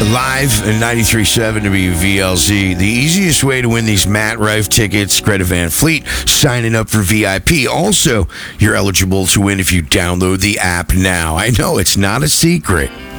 Live in 93.7 WVLZ. The easiest way to win these Matt Rife tickets, Greta Van Fleet, signing up for VIP. Also, you're eligible to win if you download the app now. I know it's not a secret.